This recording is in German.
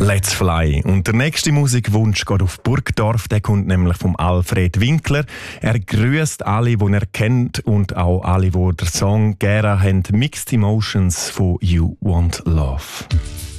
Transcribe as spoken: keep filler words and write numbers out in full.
Let's Fly. Und der nächste Musikwunsch geht auf Burgdorf. Der kommt nämlich vom Alfred Winkler. Er grüßt alle, die er kennt und auch alle, die den Song gerne haben. Mixed Emotions von You Want Love.